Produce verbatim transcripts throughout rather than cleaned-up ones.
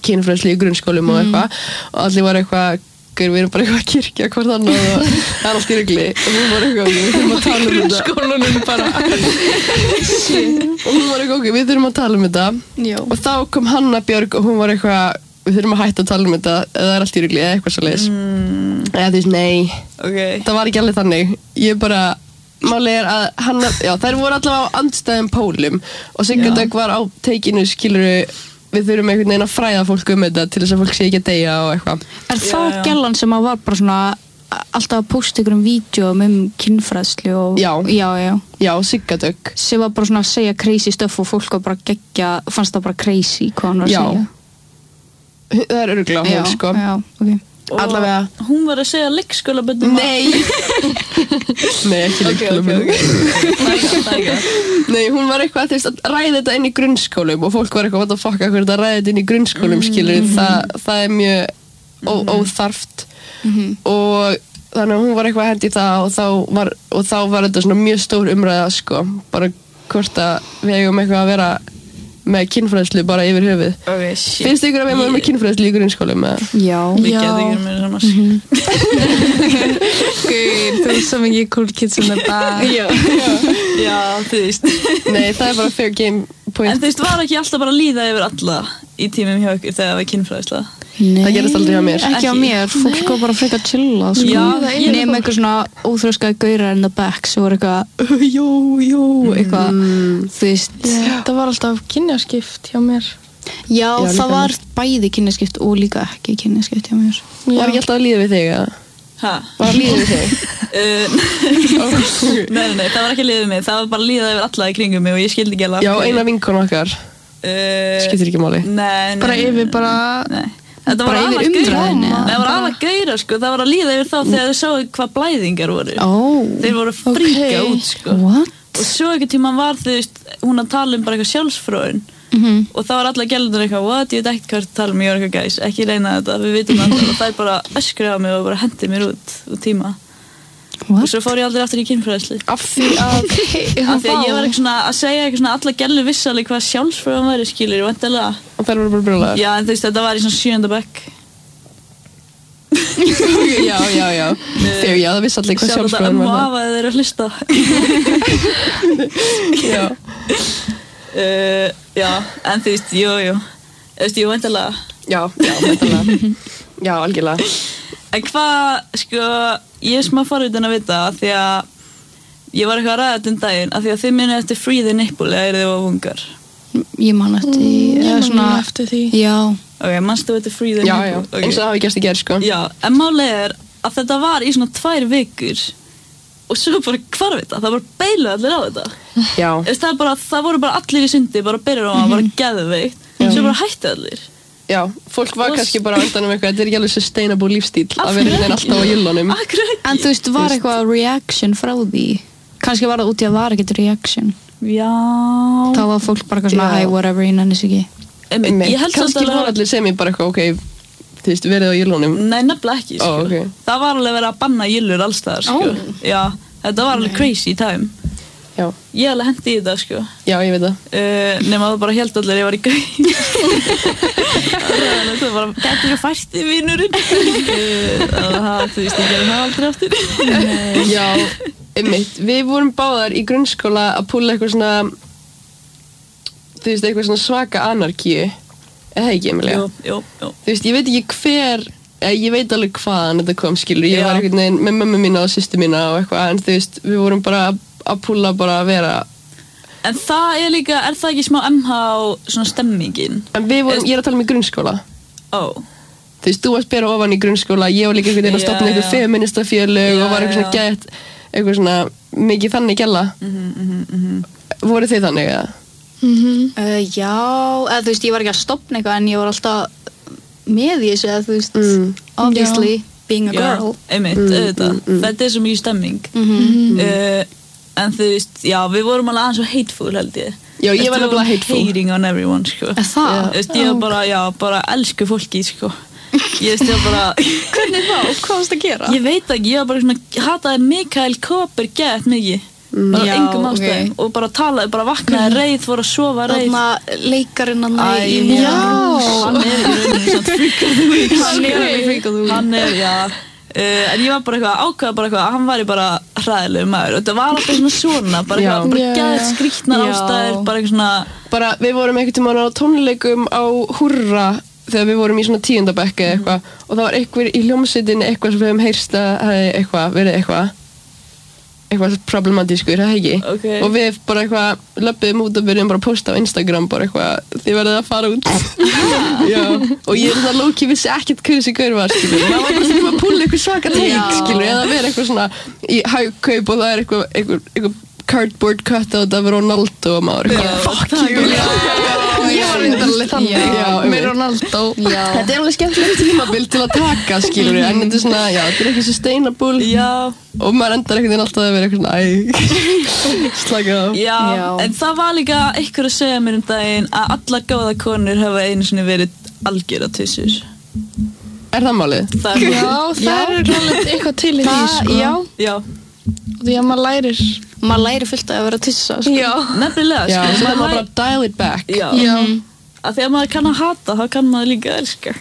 kynfræðslu í grunnskólum og eitthvað og allir var eitthvað við erum bara eitthvað að kirkja hvort annað og það er allt í rugli og hún var eitthvað við þurfum að tala um þetta skólanum bara og hún var eitthvað við þurfum að tala um þetta Já. Og þá kom Hanna Björg og hún var eitthvað við þurfum að hætta að tala um þetta eða það er allt í rugli eða eitthvað svoleiðis mm. eða þú veist nei okay. Það var ekki alveg þannig ég bara málið er að Hanna já þær voru allavega á andstæðum pólum og Sigga Dögg var á teikinu skiluru við þurfum einhvern veginn að fræða fólk um þetta til þess að fólk sé ekki að deyja og eitthvað. Er það já, já. Gellan sem að var bara svona alltaf að posta ykkur um vídeum um kynfræðslu og... Já. Já, já. Já, Sigga Dögg. Sem var bara svona að segja crazy stuff og fólk var bara geggja, fannst það bara crazy hvað hann var að já. Segja. Já. Það er örugglega hún, sko. Já, ok. Og allavega. Hún var að segja leikskólaböndum Nei. Nei, ekki leikskólaböndum. Okay, okay. Nei, hún var eitthvað þess að ræða þetta inn í grunnskólum og fólk var eitthvað what the fuck að ræða þetta inn í grunnskólum mm-hmm. skilur Þa, það er mjög ó, óþarft mm-hmm. og þannig að hún var eitthvað að hendi það og þá var, og þá var þetta svona mjög stór umræða sko, bara hvort að við eigum eitthvað að vera með kynfræðslu bara yfir höfuð okay, finnst ykkur að við erum með kynfræðslu í grunnskólum? Já við getum ekki með svona mm-hmm. Gud, þú veist svo mikið cool kids um þetta já, já, já, þú veist nei, það er bara fair game point en þú veist, var ekki alltaf bara að líða yfir alla í tímum hjá ykkur þegar það var kynfræðsla? Nei, það gerist aldrei hjá mér ekki á mér, fólk var bara frekar að chilla sko. Já, nema eitthvað svona óþrjóskaði gaurar in the back sem voru eitthvað jó, jó, eitthvað mm. þú veist það var alltaf kynjaskipt hjá mér já, já það var bæði kynjaskipt og líka ekki kynjaskipt hjá mér já. Var ekki alltaf að líða við þig? Að? Hæ? Var að líða við þig? nei, nei, það var ekki að líða við mig það var bara að líða yfir alla í kringum mig og ég skildi ekki alveg já, eina vinkona okkar uh, skiptir ekki máli nei, nei, bara yfir bara nei þetta var yfir umræðinni það var alveg gaurar sko það var að líða yfir þá þegar þau sáu hvað blæðingar voru oh, þeir voru að fríka okay. út sko What? og svo ekki tíma var þú veist hún að tala um bara eitthvað sjálfsfróun mm-hmm. og það var alla gælundur eitthvað what, ég veit ekkert hvað að tala um, ég var eitthvað gæs ekki reyna þetta, við vitum þetta og það bara öskriði á mig og bara hendi mér út út tíma What? og svo fór ég aldrei aftur í kynfræðslu af því að okay, af því að ég var eitthvað svona að segja eitthvað svona alla gælur vissalega hvað sjálfsfróun væri skilur og endilega og þær voru bara brjólaðar já en þú veist þetta var í svona sjöunda bekk já, já, já þegar já, það vissi allir hvað sjálfsfróðan var sjálf þetta að þeir að hlusta já uh, já, en þú veist, jú, jú þú veist, jú, væntanlega já, já, væntanlega já, algjörlega en hvað, sko, ég er smá forvitin að vita því að ég var eitthvað að ræða þetta um daginn af því að þið minni eftir Free the Nipple eða eru þið á ungar ég man eftir því mm, ég svona, man eftir því já ok, mannstu eftir Free the já, Nipple já, okay. eins og það hafi gerst í gerð sko já, en málið er að þetta var í svona tvær vikur og svo bara hvarf þetta, það bara beiluðu allir á þetta já það, er bara, það voru bara allir í sundi bara byrjar á að bara geðveikt svo bara hætti allir já, fólk var og kannski bara á endanum eitthvað þetta er ekki alveg sustainable lífstíl að vera einhvern veginn alltaf á jullunum en þú veist, var eitthvað reaction frá því kannski var það út í að var ekkert reaction já þá var fólk bara eitthvað svona hey, whatever, ég nenni sig ekki Einmitt, ég held kannski að voru allir sem ég bara eitthvað ok, þú veist, verið á jullunum nei, nefnilega ekki sko. oh, okay. það var alveg verið að banna jullur allstaðar sko. oh. já, þetta var alveg nei. Crazy time já. ég alveg hendi í þetta sko. já, ég veit það uh, nema það bara held allir ég var í gau það var bara getur þú fært í vinurinn það, þú veist, ég gerði það aldrei aftur já, einmitt, við vorum báðar í grunnskóla að púla eitthvað svona þú veist, eitthvað svona svaka anarkíu eða ekki, Emilia? Jú, jú, jú. Þú veist, ég veit ekki hver ég veit alveg hvaðan þetta kom, skilur ég já. Var einhvern veginn með mömmu mína og systur mína og eitthvað, en þú veist, við vorum bara að púla bara að vera en það er líka, er það ekki smá M H svona stemmingin? En við vorum, ég er að tala um í grunnskóla oh. Þú veist, þú varst bera ofan í grunnskóla ég var líka einhvern veginn að stofna einhver feministafélög og var eitthvað svona gett eitthvað svona mikið þannig gælla mm-hmm, mm-hmm. Voru þið þannig, eða? Mm-hmm. Uh, já, eða þú veist, ég var ekki að stopna eitthvað en ég var alltaf með í þessu, eða þú veist mm. obviously, já. Being a girl já, einmitt, mm, auðvitað, mm, mm. þetta er svo mjög stemming mm-hmm. uh, en þú veist, já, við vorum alveg aðeins svo hateful held ég já, ég var alveg hateful hating on everyone, sko það? Þú veist, ég var bara, já, bara elsku fólki, sko ég veist, ég var bara hvernig þá? Hvað varst að gera? ég veit ekki, ég var bara svona hataði Mikael Koper gett mikið bara já, engum ástæðum okay. og bara talaði, bara vaknaði reið, fór að sofa reið þarna leikarinn hann Æ, í já, hann er í rauninni samt freak of the week. Hann er alveg freak of the week. Hann er, já. Uh, en ég var bara eitthvað, ákveða bara eitthvað að hann væri bara hræðilegur maður. Þetta var alltaf svona svona, bara eitthvað, bara Já. gæðið skrýtnar Já. ástæður, bara eitthvað svona... Bara, við vorum einhvern tímann á tónleikum á Húrra þegar við vorum í svona tíundabekki eða eitthvað og það var einhver í hljómsveitinni eitthvað sem við hefum heyrst að hefði eitthvað, verið eitthvað eitthvað problematískur, það ekki Ok. og við bara eitthvað löpum út og byrjum bara að posta á Instagram bara eitthvað, þið verðið að fara út Já, og ég er svona lóki vissi ekkert hverju þessi gaur var, skilur maður var bara svona að púla eitthvað svaka teik, Já. skilur eða vera eitthvað svona í hagkaup og það er eitthvað, eitthvað, eitthvað cardboard cutout af Ronaldo og maður eitthvað, fuck you Ég var reyndar alveg þannig Já, með einmitt. Ronaldo. Já. Þetta er alveg skemmtilegt tímabil til að taka, skilur en þetta er svona, já, þetta er ekki sustainable Já, og maður endar einhvern veginn alltaf að vera eitthvað svona, æ, slaka á. já, Já. en það var líka einhver að segja mér um daginn að allar góða konur hafa einu sinni verið algjör að tussur. Er það málið? Það er Já, það er alveg eitthvað til í því, Það, sko. já, Já, Því að maður lærir. maður læri fullt að vera að tussa, sko. nefnilega, Já, sko. svo það maður maður bara dial it back. Já, Já. að þegar maður kann að hata, þá kann maður líka að elska.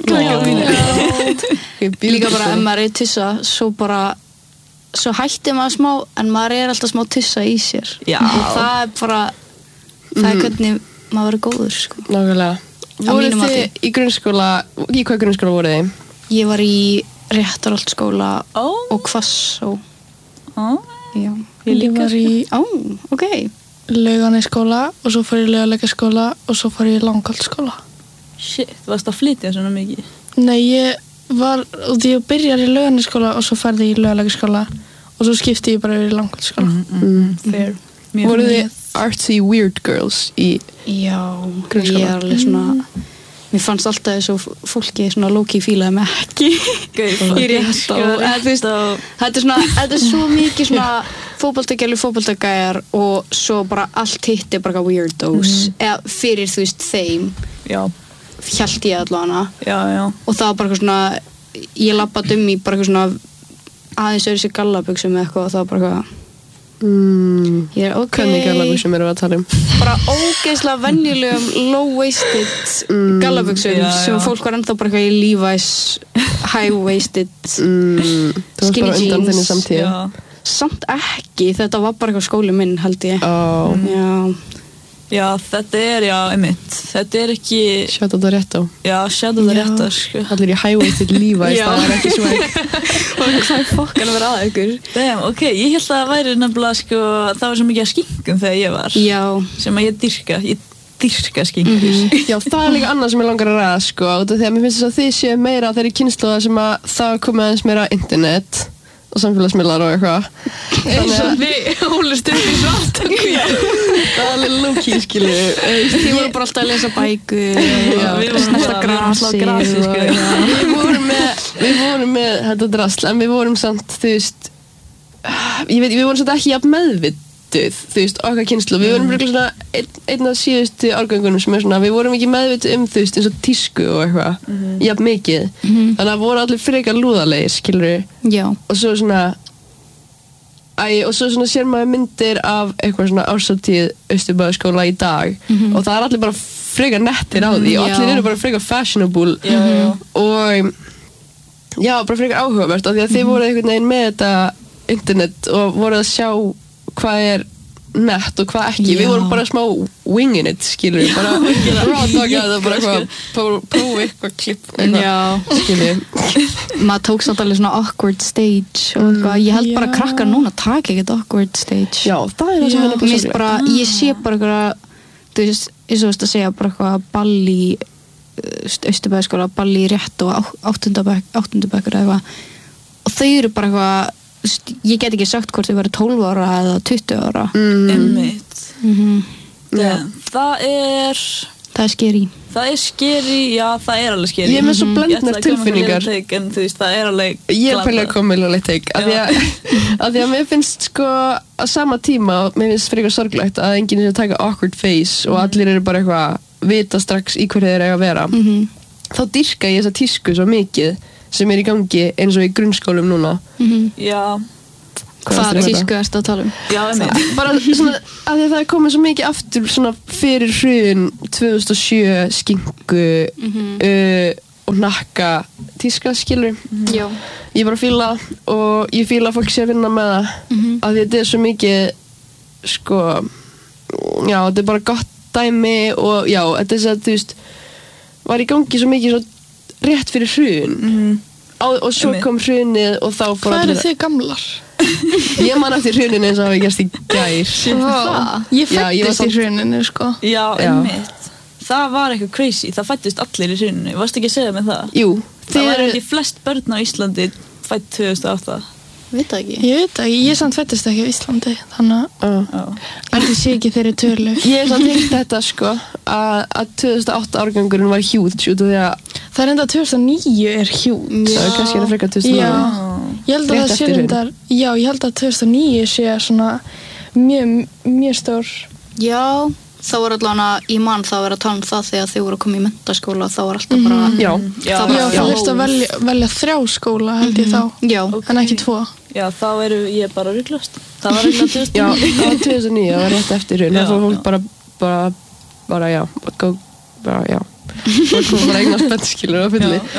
Líka bara ef maður er tussa, svo bara, svo hættir maður smá, en maður er alltaf smá tussa í sér. Já. Og það er bara, það er hvernig maður verður góður, sko. Nákvæmlega. Á Voruð mínu þið mati. í grunnskóla, í hvað grunnskóla voruð þið? Ég var í Réttarholtsskóla Ó. og Hvassó. Ó, Já. ég líka. var í Ó, ok. Laugarnesskóla og svo fór ég í Laugalækjarskóla og svo fór ég í Langholtsskóla. Shit, þú varst að flytja svona mikið. Nei, ég var, og því ég byrjar í Laugarnesskóla og svo færði ég í Laugalækjarskóla og svo skipti ég bara yfir í Langholtsskóla. Mm. Fair. Mjög Voruð fair. þið artsy weird girls í Já, Grunnskóla. ég er alveg svona, mér fannst alltaf þessu fólki svona low-key fílaði mig ekki Gauð, í rétt og, eða, þú veist, þetta er svona, þetta er svo mikið svona fótboltagælu, fótboltagæjar og svo bara allt hitt er bara weirdos, eða fyrir þú veist þeim, Já, hélt ég allavega já, já. og það var bara eitthvað svona, ég labbaði um í bara eitthvað svona aðeins öðru sér gallabuxum eða eitthvað og það var bara eitthvað, mm. ég er ok, Hvernig gallabuxum sem erum við að tala um? bara ógeðslega venjulegum low-waisted mm, gallabuxum já, sem já. fólk var ennþá bara eitthvað í Levi's high-waisted Mm. Það var Skinny bara undan jeans. þenni samtíð. Já. samt ekki, þetta var bara eitthvað skóli minn held ég Ó, já, Já, þetta er, já, einmitt. Þetta er ekki, sjátt á þetta rétt á. já, sjáðu það Já. rétt að, sko. Allir í high-waisted Levi's, Já. það er ekki svo og hvað er fokkan að vera að ykkur Damn, ok, ég held að það væri nefnilega, sko, það var svo mikið að skinkum þegar ég var. já, Sem að ég dyrka, ég dyrka skinkur. Já, það er líka annað sem ég langar að ræða, sko, út af því að mér finnst þess að þið séu meira þeirri kynnslóða sem að það komið aðeins meira á internet og samfélagsmiðlar og eitthvað. Eins og við hólust upp í svart. Það er alveg low-key, skilju. þið voru bara alltaf að lesa bækur Já, og við vorum snerta bara- við vorum að slá grasið grasið, og- sko. já. Við vorum með, við vorum með þetta drasl, en við vorum samt, þú veist, ég veit, við vorum samt ekki jafn meðvituð, þú veist, okkar kynslu. Við vorum bara svona einn, einn af síðustu árgöngunum sem er svona, við vorum ekki meðvituð um, þú veist, eins og tísku og eitthvað, jafn mikið. Þannig að voru allir frekar lúðalegir, skilur já, og svo svona, æ, og svo svona sér maður myndir af eitthvað svona árshátíð Austurbæðarskóla í dag og það er allir bara frekar nettir á því og Já. allir eru bara frekar fashionable Já, já. og já, bara frekar áhugavert af því að þið voru einhvern veginn með þetta internet og voru að sjá hvað er nett og hvað ekki. Já. Við vorum bara smá winging it, skilur við, bara raw dogga það, bara eitthvað, pró- prófa eitthvað klipp, eitthvað, já skilur maður tók samt alveg svona awkward stage og eitthvað, ég held bara að Já. krakkar núna taka ekkert awkward stage Já, það er það sem Já. er Mér finnst bara, ég sé bara eitthvað þú veist, eins og þú veist að segja bara eitthvað ball í Austurbæðarskóla, ball í rétt og áttundabekk, áttundabekkur eða eitthvað og þau eru bara eitthvað þú veist, ég get ekki sagt hvort þau verið tólf ára eða tuttugu ára mm. Einmitt. mm Damn. Það er, það er skeri það er skeri, já, það er alveg skeri. Ég er með svo Ég blendnar ætla að koma með tilfinningar. léleg take, en þú veist, það er alveg Ég er glatað. pæli að koma með leitt teik af því að, að því að mér finnst sko á sama tíma, og mér finnst frekar sorglegt að enginn er að taka awkward face og allir eru bara eitthvað vita strax í hverju þeir eru að vera mm -hmm. þá dyrka ég þessa tísku svo mikið sem er í gangi eins og í grunnskólum núna. Já, Hvað hvað varstu að tísku ertu að tala um? já, einmitt. bara svona að því að það er komið svo mikið aftur svona fyrir hrun tvö þúsund og sjö skinku uh, og hnakka tíska skilur Já. ég bara fíla og ég fíla að fólk sé að vinna með það Mhm. af því þetta er svo mikið sko já, þetta er bara gott dæmi og já, þetta er svo að þú veist var í gangi svo mikið svo rétt fyrir hrun Mhm. Á, og svo Einmitt. kom hrunið og þá fór Hvað eru allir þið gamlar? ég man eftir hruninu eins og hafi gerst í gær Það? Ég Já, ég var fættist í samt- hruninu sko. Já, Já. einmitt. Það var eitthvað crazy. Það fættist allir í hruninu. Varstu ekki að segja mig það? jú, Það þið var eru ekki flest börn á Íslandi fætt tvö þúsund og átta. Veit það ekki. Ég veit ekki, ég samt fættist ekki á Íslandi þannig uh. Já. að ég sé ekki þeirri tölu. ég er samt heyrt þetta sko að, að tvö þúsund og átta árgangurinn var huge út af því að Það er enda tvö þúsund og níu er hjút. það er kannski að frekar tvö þúsund og Já, níu ég held að Rétt það sé eftir hrun. reyndar, já, ég held að tvö þúsund og níu sé svona mjög, mjög stór. Já, þá var allavega í mann þá var að tala um það þegar þau voru að koma í mentaskóla þá var alltaf bara já, Já, það var Já, bara það þurfti að tólf. velja, velja þrjá skóla held ég þá, Já, en ekki tvo. Já, þá eru ég bara rugglast. Það var eiginlega tvö þúsund já, og níu. það var tvö þúsund og níu það var rétt eftir hrun Já, það fór já. fólk bara bara, bara já go, bara já fólk kom bara eignar spennskilur á fulli Já,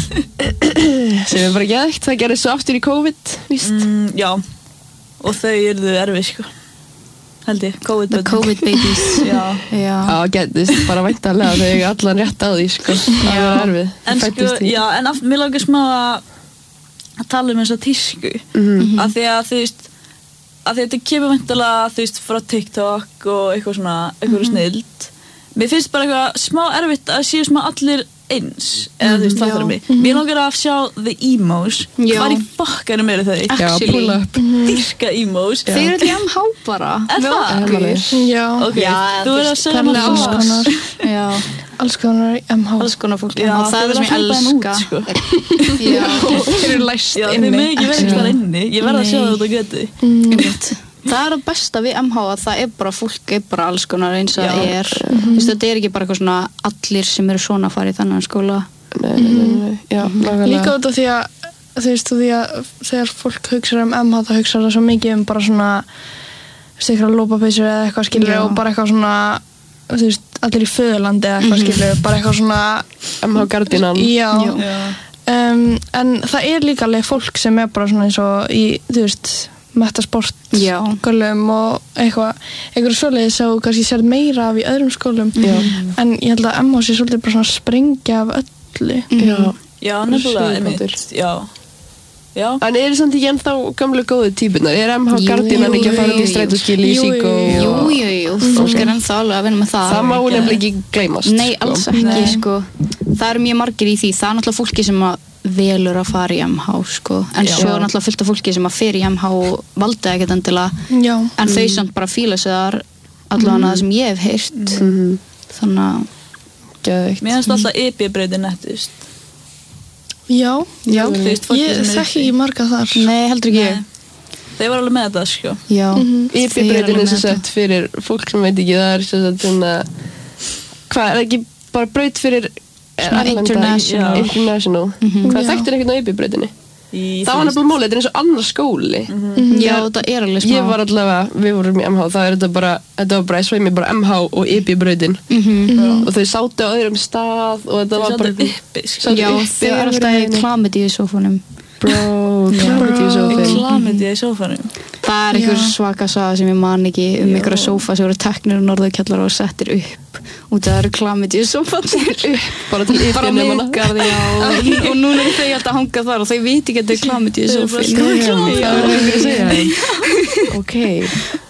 já. sem er bara geðvægt, það gerði svo aftur í COVID víst Mm, já. Og þau yrðu erfið, sko. Held ég. COVID. the COVID babies. Já. Já. það getist bara væntanlega þegar ég allan rétt á því sko það var erfið En sko, Fæddist í- já, en aft, mér langar smá að að tala um þessa tísku. Mhm. Af því að, þú veist, af því að þetta kemur væntanlega, þú veist, frá TikTok og eitthvað svona, eitthvað snild. Mér finnst bara eitthvað smá erfitt að séu smá allir eins, eða þú veist, fattar mig. Mér langar að sjá the emos. Já. Hvar í fokkanum eru þau? já, Actually. pull up Dyrka emos. Þau eru allir M H bara. Er Með það? okkur. Já, Ok, Já, þú þú verður að veist, segja það er mér alls það. konar, Já, alls konar í M H. alls konar fólk. Já, það er það sem ég þau verða að hlaupa elska. þeim út, sko. Já, Þeir eru læst Já, þau inni. með ekki verið þar inni. Ég verð að sjá Nei. þetta á götu. einmitt. Það er að besta við M H að það er bara, fólk er bara alls konar eins og Já. það er. Þú veist, þetta er ekki bara eitthvað svona allir sem eru svona að fara í þennan skóla. nei, nei, nei, nei, já, nákvæmlega. Líka út af því að, þú veist, því að þegar fólk hugsa um M H þá hugsa það svo mikið um bara svona stikra lópapeysur eða eitthvað skilur Já. og bara eitthvað svona, þú veist, allir í föðurlandi eða eitthvað skilur, bara eitthvað svona, M H Gardinan já. Já. Já. Um, en það er líka alveg fólk sem er bara svona eins og í, þú veist, metasport Já. skólum og eitthvað eitthvað svoleiðis sem þú kannski sér meira af í öðrum skólum. Já. En ég held að M H sé svolítið bara svona sprengja af öllu. já. Já, nefnilega, einmitt. Sviðbátur. Já. Já. En eru samt ekki ennþá gamlu góðu típunar? Er M H Jú, Gardinan jú, ekki að fara út í jú. strætóskili í Jú, jú, Síkó? Jú, og- jú, jú, fólk er ennþá alveg að vinna með það. Það má ekki. nefnilega ekki gleymast Nei, sko. alls ekki, Nei. sko. Það eru mjög margir í því. Það er náttúrulega fólki sem að velur að fara í M H, sko. En Já. svo er náttúrulega fullt af fólki sem að fer í M H og valda ekkert endilega. Já. En þau samt bara fíla sig þar allavega það sem ég hef heyrt. Mhm. Þannig að, Geðveikt. Mér finnst alltaf I B-brautin nettust. Já, já, Þú veist, fólki ég sem er þekki uppi. ekki marga þar. nei, heldur ekki ég. Nei. Þeir var alveg með þetta, sko. Já. I Þau eru B-brautin alveg er með sem sagt fyrir fólk sem veit ekki, það er sem sagt svona hvað, er það ekki bara braut fyrir Svona erlenda- international. Já, international. Mhm. Hvað Já. þekktir ekkert á I B-brautinni? Í, Það var nefnilega málið, þetta er eins og annar skóli Já, þetta er alveg smá. Ég var allavega, við vorum í M H það er þetta bara, þetta var bara, ég sveið mér bara M H og I B-brautin Mhm. og þau sátu á öðrum stað og þetta Þeir var bara sáttu uppi, sko. Sátu Já, uppi þau á eru alltaf í öðru klamiti í sófónum. Bro, klamiti í sófinn Klamiti í sófanum. Það er einhver Já. svaka saga sem ég man ekki um einhverja sófa sem voru teknir og norðurkjallar og settir upp út af það eru klamiti í sófanum. bara til Bara yfirnefnana miðgarð, já. Og, og núna er þau alltaf að hanga þar og þau veit ekki að þau er klamiti í Þau eru bara sófinn. sko- Það var einhver að segja þeim Ok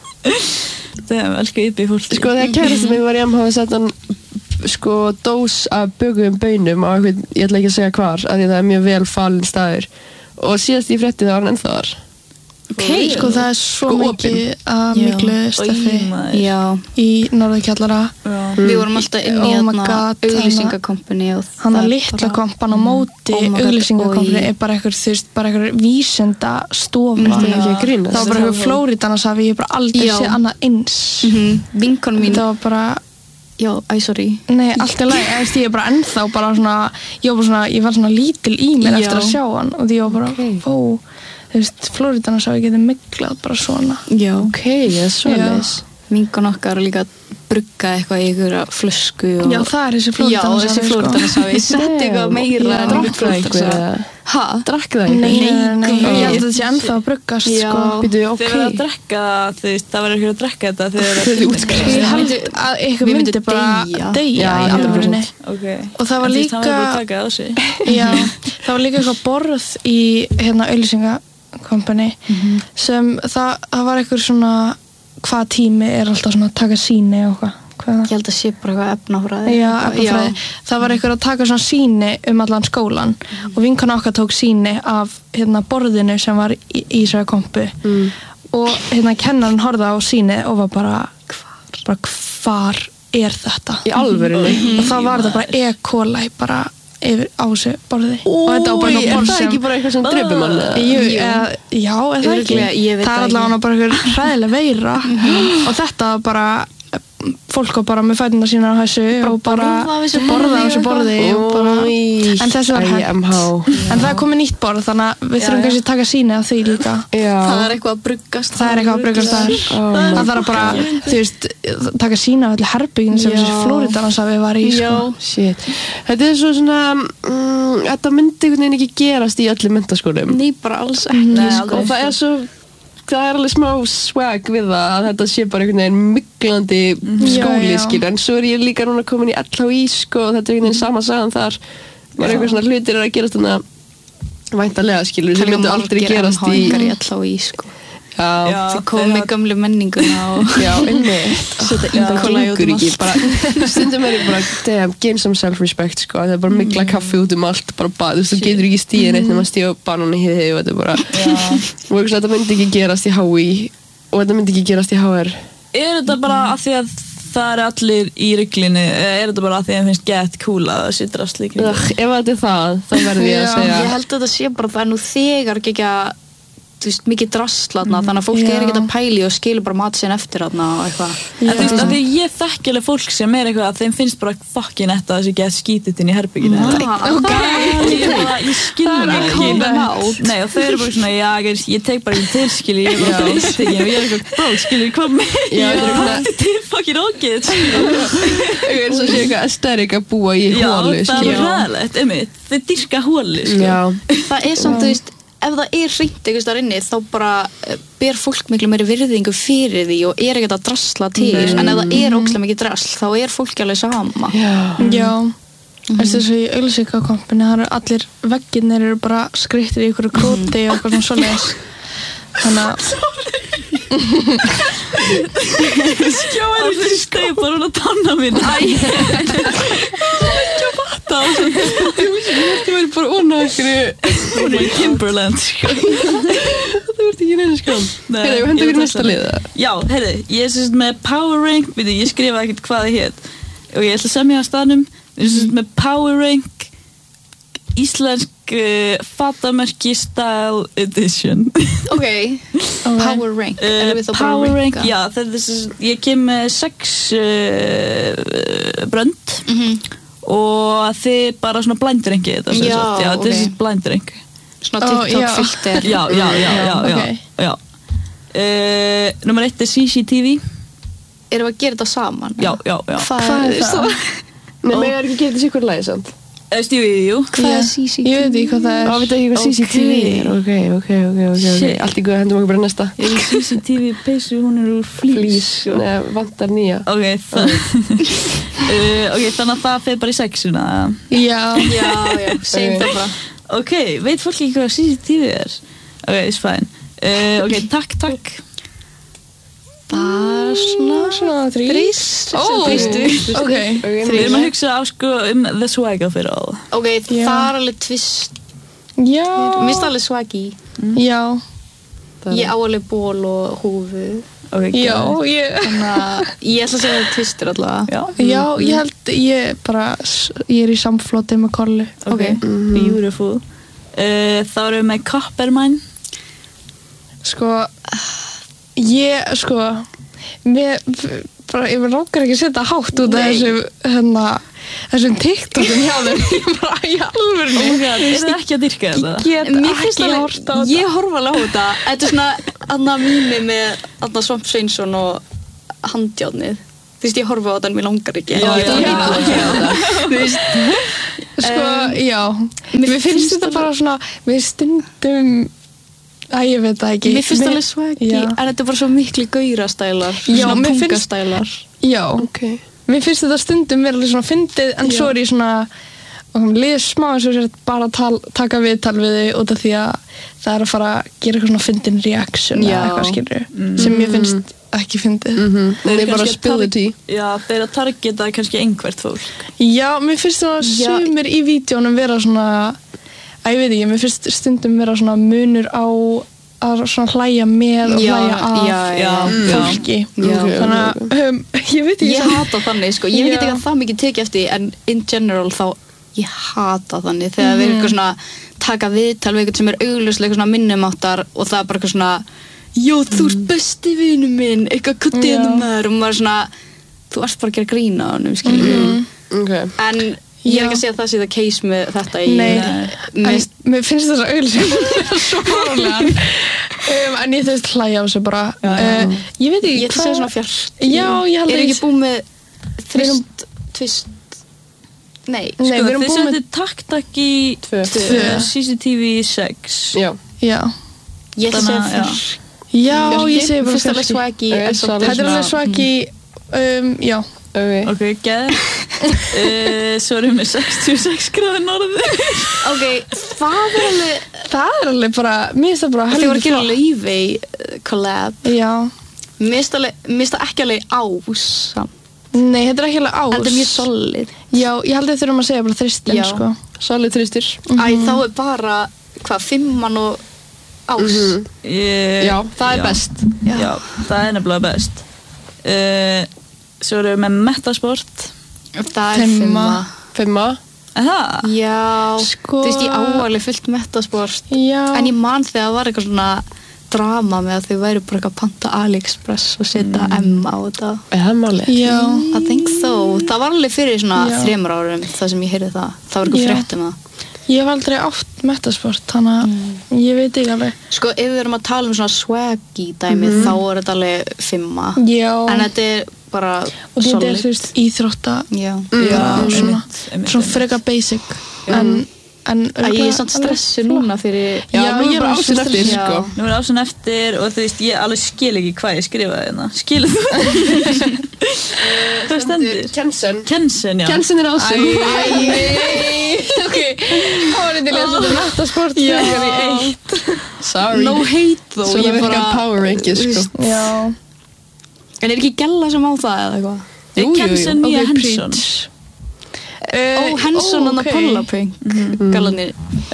Það er elskar uppi fólk. Sko þegar kærastum mig var í M H sett hann sko dós af böguðum bönum á einhvern, ég ætla ekki að segja hvar af því það er mjög vel falin staður og síðast ég frétti það var hann ennþá þar Ok, Sko það er svo Sko, mikið að Já. miklu steffi maður. Já, í Norðurkjallara. Já. við vorum alltaf inn í Oh my hérna God, auglýsingakompani og Hann það að er litla bara- kompan á móti Oh my God, auglýsingakompani oj. er bara eitthvað, þú veist, bara eitthvað vísinda stofa. Þetta er Já. ekki að grínast Það var bara eitthvað Flórídanasafi, ég hef bara aldrei Já. séð annað eins. Mhm. Vinkonum mín, Það var bara, já, æ, sorry. nei, allt er læg, ég, ég er bara ennþá bara svona, ég var bara svona, ég var svona lítil í mér Já. eftir að sjá hann og því ég var bara, Ok. ó, þú veist, Flórídanasafi getur miklað bara svona. Já. Ok, ég er svo Já. leis Vinkon okkar líka brugga eitthvað í einhverja flösku og... Já, það er þessi flóritansafi. Já, þessi flóritansafi. Setti eitthvað meira en einhver flóritansafi. Hæ? Drakk það Nei, einhver? nei, nei, ég held að þetta sé ennþá að bruggast, Já. sko. Býtu, ok. Þeir verða að drekka það, þú veist, það verður ekki að drekka þetta þegar Þegar þið útskrifast. Ég held að ykkur Við myndi myndum bara deyja. deyja Já, í alvörinni. Ok. Og það var En þú veist, líka... hann verður bara að taka það á sig. Já, það var líka eitthvað borð í hérna auglýsingakompani sem það, það var eitthvað svona hvað tími er alltaf svona að taka sýni og hvað. Hvað Ég held að sé bara eitthvað efnafræði. Já, efnafræði. Það var eitthvað að taka svona sýni um allan skólan og vinkona okkar tók sýni af hérna borðinu sem var í, í þessari kompu Mm. og hérna kennarinn horfði á sýni og var bara hvar, bara hvar er þetta? Í alvörunni? Og þá var þetta bara E. coli bara yfir á þessu borði og þetta var bara Új, eitthvað er borð það sem ekki bara eitthvað sem dreipur mann? eða? Jú, Jú. eða, já, eða það ekki Örugglega, ég veit það er það allavega bara eitthvað hræðileg veira og þetta var bara fólk var bara með fætuna sína á þessu og bara borða af þessu borða borði af þessu og borði og bara, Új, en þessu var æ, hægt M H. en það er komið nýtt borð þannig að við þurfum kannski að taka sýni af því líka Já. Það er eitthvað að bruggast. það er eitthvað að brugast þar Oh my það þarf að bara, þú veist taka sýni af allir herbygginu sem Já. þessi Flóridansafi var í sko. Shit. Þetta er svo svona, mm, þetta myndi einhvern veginn ekki gerast í öllum menntaskólum. Nei, bara alls ekki, Nei, sko. Og það er svo, það er alveg smá swag við það að þetta sé bara einhvern veginn miklandi skóli, Já, já. skil. En svo er ég líka núna komin í L H I, sko, og þetta er einhvern veginn sama sagan þar. Var eitthvað svona hlutir að gerast þarna væntanlega, skilur, sem myndu aldrei gerast í... M H-ingar í L H I, sko. Já, Já. Þið komum með gamlu menninguna og... já, einmitt. Setja Það Íkola í út gengur um ekki, allt. bara, stundum er ég bara, damn, gain some self-respect, sko, það er bara mikla kaffi út um allt, bara bað, þú veist, þú getur ekki stíðin eitt nema að stíða banan í hið og þetta er bara, og eitthvað, þetta myndi ekki gerast í H I og þetta myndi ekki gerast í H R. Er þetta bara af því að það er allir í ruglinu, eða er þetta bara af því að það finnst gett cool að það sé drast líka? Ugh, ef þetta er það, þá verður ég að Já, segja, Ég held að þetta sé bara það er nú þegar ekki að þú veist, mikið drastlatna, þannig að fólk Já. er ekkert að pæli og skilur bara mat sinn eftir þarna og eitthvað. En þú veist, af því ég þekki alveg fólk sem er eitthvað að þeim finnst bara fucking þetta að þessi gett skítið inn í herbygginu. Ah, ok. Ég, bara, ég skilur Það er það ekki ekki. komið Nei, og þau eru bara svona, já, ég, ég tek bara ekki til, skilji, ég er bara svona einstekinn og ég er eitthvað, bro, skilji, hvað með? Já, þetta er eitthvað- Þetta er fucking ógeð, skilji. eins og sé eitthvað aesthetic að búa í Já, hólu, það er skilur. ræðilegt, einmitt. Þau dyrka hólu, skilji. Já, Það er samt, þú veist, ef það er hreint einhvers þar inni þá bara eh, ber fólk miklu meiri virðingu fyrir því og er ekkert að drasla til en ef það er ókslega mikið drasl þá er fólk alveg sama. já. Já, þessi svo í auglýsingakompani það eru allir veggirnir eru bara skreyttir í ykkur króti og eitthvað svona svoleiðis þannig að Skjóður þau stegi bara hún að tanna mín. Æ, ekki að fatta. Þú verður bara óna einhverju, Hún er í Kimberland, sko. þú verður ekki neina skam. Nei, Heyrðu, við ég hendum veit fyrir næsta það. liða. Já, heyrðu, ég er sérst með Power Rank, veitu, ég skrifaði ekkert hvað það hét og ég ætla að semja á staðnum, ég er sérst með Power Rank Íslensk uh, fatamerki Style Edition. Ok, Power Rank. Uh, Erum við þá bara Power að Rank, ranka? já, það er sérst, ég kem með sex uh, brönd Mhm. og þið bara svona blindranki þetta sem Já, sagt, já, þetta er ok. sérst blindrank. Svona Ó, TikTok já. filter. Já, já, já, já, já, ok. já. Uh, Númer eitt er C C T V. Erum við að gera þetta saman? Já, já, já. Hvað, Hvað er er það? það? Nei, mig er ekki að gera þetta sikur lagi, sant? Uh, Jú, jú, jú. Hvað Já. er C C T V? Ég veit ekki hvað það Já, er veit ekki hvað C C T V er. Ok, ok, ok, ok, ok. Shit. Allt í guð, hendum okkur bara í næsta. Ég er C C T V peysu, hún er úr flís. Flís, sko. neða, vantar nýja. Ok, það, uh, ok, þannig að það fyrir bara í sexuna. Já, Já, já, segjum Ok. það bara. Ok, veit fólk ekki hvað C C T V er? Ok, it's fine. Uh, ok, takk, takk. Það er svona... svona þrý Þrýst. Ó, Þrýstu. ok Við erum að hugsa á sko um the swag of it all. Ok, Já. það er alveg twist. Já, Mér finnst það alveg swaggy. já, Ég á alveg ból og húfu. Ok, já, good. ég Þannig að ég ætla að segja það twistur allavega. Já, Já, ég held, ég bara, ég er í samfloti með kollu. ok, beautiful. Uh, þá erum við með Coppermine. Sko, ég, sko, mér, bara, ég mér langar ekki að setja hátt út af Nei. þessum, hérna, þessum TikTokum hjá þeim. Ég bara, í alvörni. Oh my god, er það ekki að dyrka þetta? Ég Mér get finnst ekki alveg, hort á þetta. ég horfa alveg á þetta. Þetta er svona, annar mými með annar Svamp Sveinsson og handjárnið. þú veist, ég horfa á þetta en mér langar ekki Já, já, já, þú veist Sko, Um, já mér Mér finnst finnst þetta alveg- bara svona Við stundum Æ, ég veit það ekki Mér finnst Mér- alveg swaggy, Já. en þetta er bara svo miklu gaurastælar, Já, svona mér finnst- punkastælar. Já, Ok. mér finnst þetta stundum vera alveg svona fyndið en svo er ég svona og hann liður smá eins og sér bara að tal, taka viðtal við þau út af því að það er að fara að gera eitthvað svona fyndin reaction Já. eða eitthvað skilur sem ég finnst ekki fyndið Mhm. Þeir eru bara kannski að spill the tea. Já, þeir eru að targeta kannski einhvert fólk. Já, mér finnst svona Já. sumir í vídjónum vera svona að ég veit ekki, mér finnst stundum vera svona munur á að svona hlæja með og Já, hlæja af já, já, fólki Já. Ok, þannig að um, ég veit ekki Ég samt- hata þannig, sko, ég veit Já. ekki að það mikið tekið eftir því, en in general þá ég hata þannig þegar við erum eitthvað svona taka viðtal við eitthvað sem er augljóslega svona minnumáttar og það er bara eitthvað svona jó, þú ert besti vinur minn, eitthvað kuttiðnum maður og maður er svona, þú ert bara að gera grína á honum, skiljum Ok. en ég er Já. ekki að segja að það sé það case með þetta í Nei, með, en mér finnst þess að auðlýsing svo fárlegar um, en ég þú veist hlæja á þessu bara Já, já. Uh, ég veit ekki ég ætla að segja svona fjart Já, ég held er að ekki ég- búið með Við erum- þrist, tvist nei, Nei, Sko, við erum þið búin með setið taktak í Tvö. tvö, C C T V sex. Já. Já, ég ætla að segja Þannig að, já. fjart já ég segi bara fyrst alveg fjarki. swaggy Eh, en samt solid. Þetta er alveg svaki um, Já, Ok. Ok, geð. uh, svo erum við sextíu og sex gráður norður. ok, það er alveg það er alveg bara mér finnst það bara þið voru að gera flott. Laufey uh, collab Já, mér finnst alveg- mér finnst það ekki alveg ás samt. nei, þetta er ekki alveg ás þetta er mjög solid Já, ég held að við þurfum að segja bara þristin Já. sko. Solid þristir. æ, þá er bara, hvað, fimman og ás Mhm. Ég, Já, það er best. Já. það er nefnilega best. Uh, svo erum við með metasport. það er Fimma. fimma Fimma. Er það? já, Sko- þú veist, ég áalið fullt metasport Já, en ég man þegar það var eitthvað svona drama með að þau væri bara eitthvað að panta AliExpress og setja M á þetta Er það málið? já I think so, það var alveg fyrir svona Já. þremur árum það sem ég heyrði það, það var eitthvað Já. frétt um það Ég hef aldrei átt metasport þannig að ég veit ekki alveg sko, ef við erum að tala um svona swaggy dæmi þá er þetta alveg fimma Já, en þetta er bara og þetta er solid þú veist íþrótta já. Já, svona, einmitt, einmitt, svona einmitt. freka basic en, en Æ, ég er samt stressu núna fyrir Já, Já, nú ég er er bara bara ásinn svo eftir, stressað. sko. Nú er ásinn eftir og þú veist, ég alveg skil ekki hvað ég skrifaði hérna. Skilur þú? Hvað stendur? Kensen. Kensen, já. Kensen er ásinn. Nei, ok þá er þetta lesa þetta metasport Já. frekar í eitt Sorry. no hate þó Svona ég virkar bara- power rankið, þú sko. veist, Já, en er ekki gælla sem á það eða eitthvað Er Jú, jú, jú. Kensen nýja ok, Henson? preach. ó, Henson ó, og ok. Napola-pink gallanir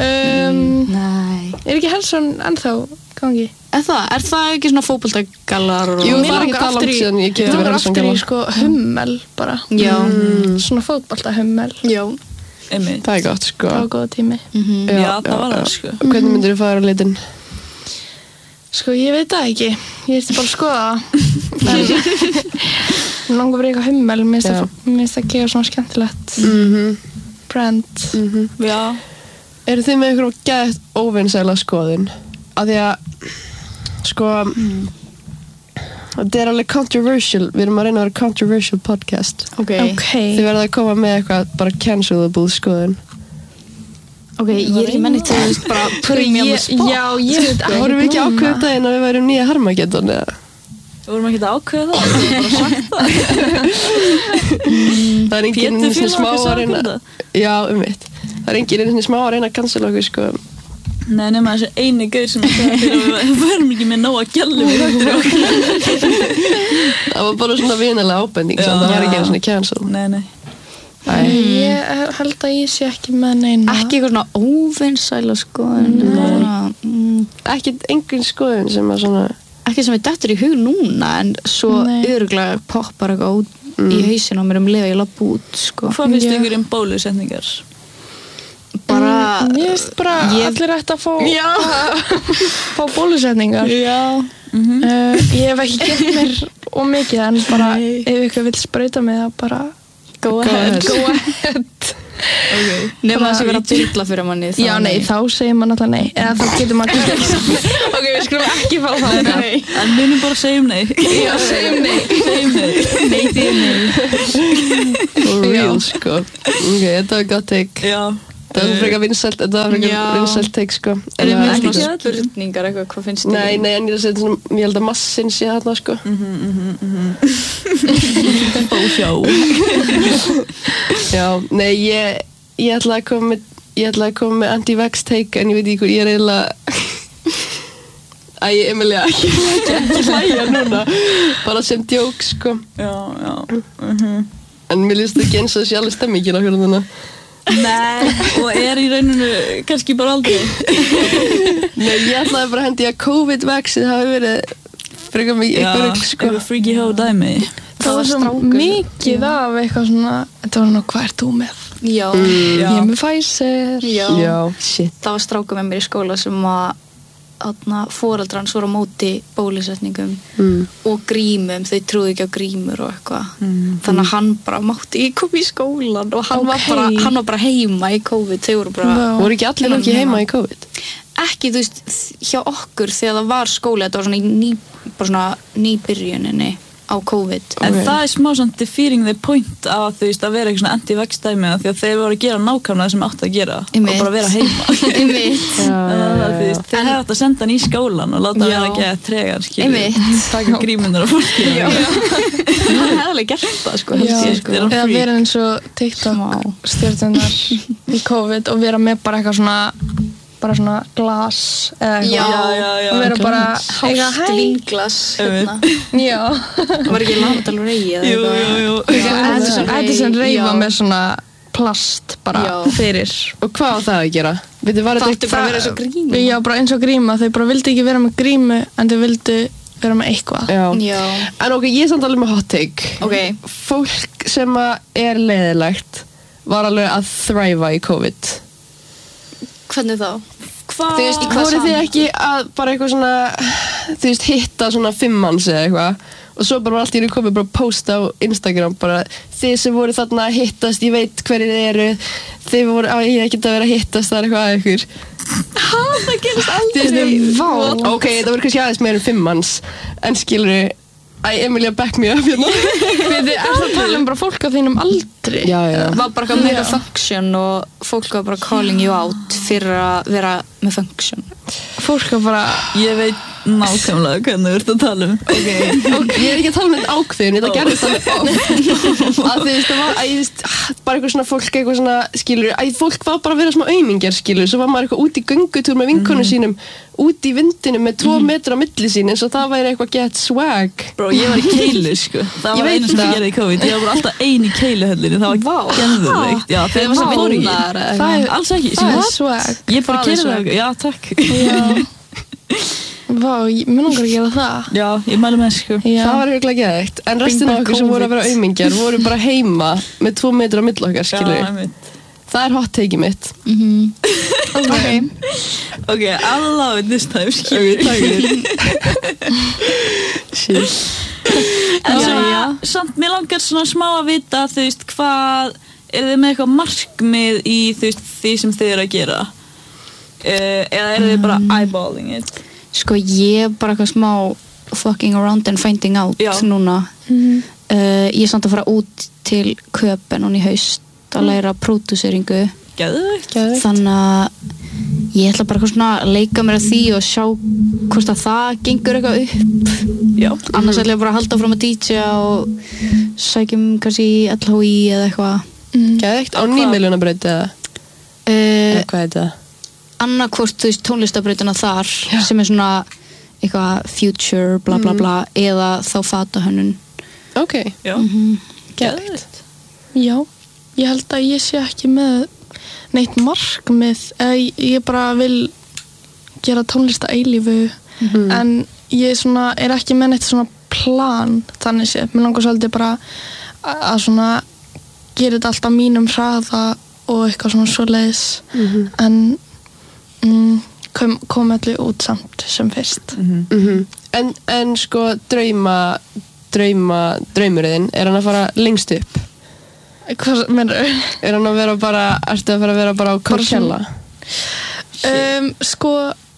um, nei Er ekki Helson ennþá gangi? er það, er það ekki svona fótboltagallar og Jú, Mig það er ekki langar það aftur langt í- síðan ég Ég keypti langar mér aftur í Henson-galla. sko hummel bara já, Svona fótbolta hummel já Einmitt. Það er gott, sko. Það var góða tími mhm. Já, það var það, sko. Hvernig myndir þú fara á litin? Sko ég veit það ekki Ég ertu bara að skoða það Mér langar bara í eitthvað hummel Mér finnst Já. það- mér finnst það gefa svona skemmtilegt Mhm. brand Mhm. Já. Eru þið með einhverjum gætt óvinnsæla skoðun? Af því að, sko, þetta er alveg controversial. Við erum að reyna að vera controversial podcast. ok, Ok Þið verða að koma með eitthvað bara cancelable skoðun. ok, ég er ekki menni til að veist, bara putting me on the Ég- spot Já, ég veit ekki Vorum við ekki núna. ákveðið daginn að við værum nýja Harmageddon eða? Við vorum ekki að ákveða það. Við vorum bara sagt það. Það er enginn Pétur einu sinni félag smá okkar að sagði reyna. þetta. Já, um mitt. Það er enginn einu sinni smá að reyna að cancela okkur, sko. Nei, nema þessi eini gaur sem að segja fyrir að við værum ekki með nóg að gælu við þáttur. Það var bara svona vinalega ábending, Já. svo það var ekki Já. einu svona cancel. Nei, nei. Æ. Ég held að ég sé ekki með neina ekki eitthvað svona óvinnsæla skoðun bara, mm, Ekki engin skoðun sem að svona... ekki sem við dettur í hug núna en svo Nei. öruglega poppar eitthvað út í hausin á mér um leið og ég lapp út sko. Hvað finnst Já. ykkur um bólusetningar? bara Mér finnst bara Ég- allir ætti að fá Já. fá bólusetningar já Mm uh, Ég hef ekki gert mér ómikið en bara Nei. ef ykkur vill sprauta mig þá bara go Go ahead ahead. go ahead okay. Nefna þess að vera að byrla fyrir manni. Já, nei, þá segir maður náttúrulega nei. Eða þá getur maður ekki sagt nei. Ok, við skulum ekki fara það. Nei. En munum bara segjum nei. Já, segjum nei. Segjum nei. Nei, því nei. For real, sko. Ok, þetta var gott take. Já. Það var frekar vinsælt, þetta var frekar vinsælt take, sko. Er þið með svona spurningar eitthvað, hvað finnst þið? Nei, nei, en ég er að segja svona, ég held að massin sé þarna, sko. Mhm, mhm, mhm. Ósjá. Já, nei, ég, ég ætla að koma með, ég ætla að koma með anti-vax take, en ég veit ekki hvað, ég er eiginlega, æ, Emilia, ekki, ekki hlæja núna, bara sem djók, sko. Já, já. Mhm. En mér líst ekki eins og þessi alveg stemmingin á hérna þannig. Nei, og er í rauninu kannski bara aldrei. Nei, ég ætlaði bara að hendi að COVID-vaxið hafi verið frekar mikið eitthvað rugl, sko. Eitthvað freaky hoe dæmi. Það var svo mikið af eitthvað svona, þetta var svona, hvað ert þú með? Já. Mm. Ég er með Pfizer. Já. Já, shit. Það var stráka með mér í skóla sem að foreldrar hans voru á móti bólusetningum Mm. og grímum, þau trúðu ekki á grímur og eitthvað. Mm. Þannig að hann bara mátti ekki koma í skólan og hann, var Ok. bara, hann var bara heima í COVID, þau voru bara... Vá. Voru ekki allir ekki heima í COVID? Ekki, þú veist, hjá okkur þegar það var skóli, þetta var svona í ný, bara svona nýbyrjuninni á COVID. En Ok. það er smá svona defeating the point af þú veist að vera eitthvað svona anti-vax dæmi af því að þeir voru að gera nákvæmlega það sem áttu að gera Einmitt. og bara vera heima. Einmitt. Þannig að þú veist, þeir hefði átt að senda hann í skólan og láta hann Já. vera að gera tregan, skilur. Einmitt. Taka grímunar á fólki. Já. Hann hefði alveg gert það, sko. held Já, ég, sko. Þeir eru eða freak. vera eins og TikTok Smá. stjórnundar í COVID og vera með bara eitthvað svona bara svona glas eða eitthvað Já, já, já. og vera bara Hálft eitthvað hæ vinglas hérna. já Það var ekki Lavatal Rey eða Jú, jú, jú. Edison, Edison reyfa Já. með svona plast bara Já. fyrir Og hvað á það að gera? Veitu, var Það þetta átti bara að vera svo gríma. já bara eins og gríma þau bara vildi ekki vera með grímu en þau vildu vera með eitthvað Já. Já. En ok, ég er samt alveg með hot take. Ok. Fólk sem að er leiðilegt var alveg að þræfa í COVID. Hvernig þá? Hvað? Þú veist, í hvað Voru þið samhengi? ekki að bara eitthvað svona, þú veist, hitta svona fimm manns eða eitthvað og svo bara var allt í einu komið bara að posta á Instagram bara þið sem voru þarna að hittast, ég veit hverju þið eru, þið voru, á ég ekki að vera að hittast, það er eitthvað að ykkur. Hæ, það gerist aldrei. Vá. Ok, það voru kannski aðeins meira en fimm manns, en skilur æ, Emilia, back me up hérna. við er það að tala um bara fólk á þínum aldri Já, já. Það var bara eitthvað mega function og fólk var bara calling you out fyrir að vera með function. fólk á bara Ég veit nákvæmlega hvernig þú ert að tala um. Ok, ég er ekki að tala um þetta ákveðin, þetta gerðist alveg oft. Að þú veist, það var, að ég veist, bara eitthvað svona fólk, eitthvað svona, skilur, að fólk var bara að vera smá aumingjar, skilur, svo var maður eitthvað út í göngutúr með vinkonum sínum, út í vindinu með tvo metra á milli sín, eins og það væri eitthvað get swag. Bro, ég var í keilu, sko. Það Ég var veit einu sem það. ég gerði í COVID. Ég var bara alltaf ein í keiluhöllinni. Það Vá. var geðveikt. Já, þegar varstu maður fór í. vinnaðar eða það er, Alls ekki. það er What? swag Ég bara Það er keyrði swag. það. Já, takk. já vá, ég mér langar að gera það Já, ég mælu með, sko. já Það var eitthvað geðveikt, en restin af back okkur sem voru að vera COVID. aumingjar voru bara heima með tvo metra á milli okkar, skilur. Já, einmitt. Það er hot take mitt. Ok. Ok, I'll allow it this time, Ok, skilur. takk fyrir. Shit. En Já, svona, já. samt, mér langar svona smá að vita, þú veist, hvað, er þið með eitthvað markmið í, þú veist, því sem þið eru að gera? Uh, eða eru þið bara eyeballing it? Sko ég er bara eitthvað smá fucking around and finding out Já. núna. Uh, ég er samt að fara út til Köpen hún í haust að læra pródúseringu. Geðveikt. Þannig að ég ætla bara eitthvað svona að leika mér að því og sjá hvort að það gengur eitthvað upp. Já. Annars ætla ég bara að halda fram að D J og sækjum kannski í L H I eða eitthvað. Geðveikt, á nýmiljónabraut eða? Uh, Eða hvað heit það? annarkvort þú veist tónlistabrautina þar sem er svona eitthvað future bla bla bla eða þá fatahönnun. Ok, Já. geðveikt. já, ég held að ég sé ekki með neitt markmið eða ég- ég bara vil gera tónlist að eilífu en ég svona er ekki með neitt svona plan þannig sé, mér langar svolítið bara að að svona gera þetta allt á mínum hraða og eitthvað svona svoleiðis en mm, kom, kom allir út samt sem fyrst Mhm. En, en sko drauma drauma, draumurinn er hann að fara lengst upp? Hvað mennur? Er hann að vera bara, ertu að fara að vera bara á Coachella? Um, sko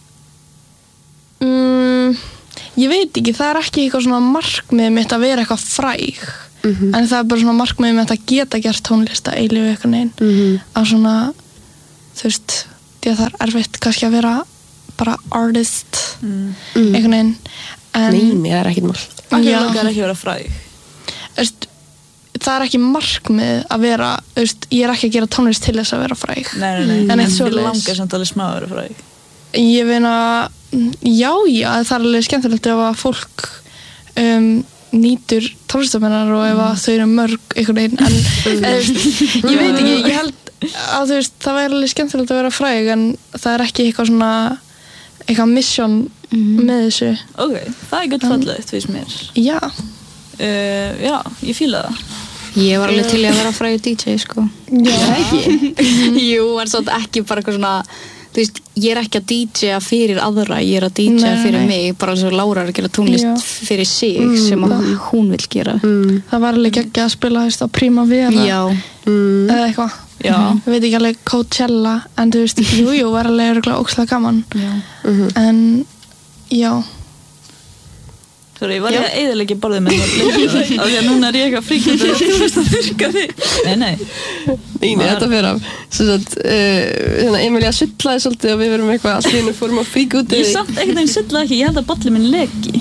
um, ég veit ekki, það er ekki eitthvað svona markmið mitt að vera eitthvað fræg mm-hmm. en það er bara svona markmið mitt að geta gert tónlist að eilífu eitthvað neginn mm-hmm. að svona, þú veist því að það er erfitt kannski að vera bara artist mm. eitthvað neginn Nei, það er ekkert mál Það langar ekki að vera fræg Veist, það er ekki markmið að vera, veist, ég er ekki að gera tónlist til þess að vera fræg Nei, nei, nei, en en þið langar samt alveg smá að vera fræg Ég veina, já, já, það er alveg skemmtilegt ef að fólk um, nýtur tónlistamennar og ef að þau eru mörg einhvern veginn, en eð, ég veit ekki, ég held að þú veist, það væri alveg skemmtilegt að vera fræg en það er ekki eitthvað svona eitthvað mission mm. með þessu Ok, það er gott fallegt, finnst mér Já uh, Já, ég fíla það Ég var alveg til í að vera frægur D J, sko Já, ekki Jú, en svo ekki bara eitthvað svona þú veist, ég er ekki að D J-a fyrir aðra, ég er að D J-a fyrir nei. mig bara eins og Lára er að gera tónlist Já. fyrir sig Mm, sem að hún vill gera mm. Það var alveg ekki að spila þú veist, á Primavera Já, Mm. eða eitthvað Já. Ég veit ekki alveg Coachella en þú veist, jú, jú, var alveg örugglega ógeðslega gaman já. Mm-hmm. en já Sorry, ég var ég að eyðileggja borðið með það af því að núna er ég eitthvað fríkjönd og þú veist að þurrka þig Nei, nei Nei, nei, þetta fyrir af Svo að, uh, Emilía sullaði svolítið og við verum eitthvað allt í einu fórum að fríka út Ég samt einhvern veginn sullaði ekki, ég held að bollið minn leki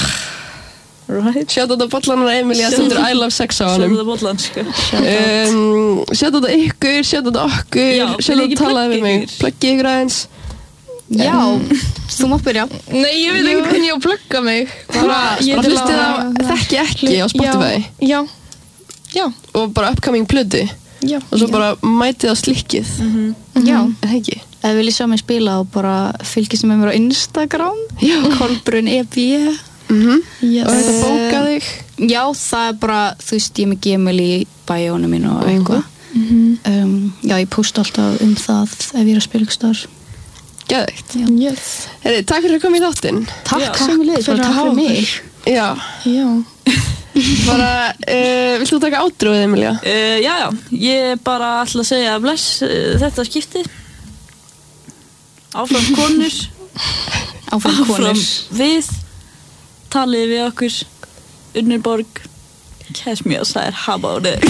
Right Sjátt á þetta bollan og Emilía stendur I love sex á Sjáðu honum það bollan, sko um, Sjátt á þetta ykkur, sjátt á þetta okkur Já, Sjátt á vil ég ekki þetta talaði við plugga mig ykkur? Pluggi ykkur aðeins Já, þú mátt byrja Nei, ég veit ekki hvernig ég á að plugga mig Bara, ég bara til hlustið á að- Þekki ekki á Spotify Já, já, og bara upcoming plötu já og svo bara mætið á slikkið Já, en það ekki ef vil ég sjá mig spila og bara fylgist með mér á Instagram Já. Kolbrún E B mm Yes. og þetta bóka þig Já, það er bara, þú veist, ég er með Gmail í bæjónu mín og eitthvað Mhm. um, Já, ég posta alltaf um það ef ég er að spila ykkur starf geðveikt Yes. Heyri, takk fyrir að koma í þáttinn Takk Já. sömuleiðis, fyrir bara að takk hafa fyrir mig já, Já. bara uh, vilt þú taka átrúið Emilía? Uh, já, já, ég bara ætla að segja bless uh, þetta skipti Áfram konur Áfram konur við talið við okkur Unnur Borg Catch me outside, how about it?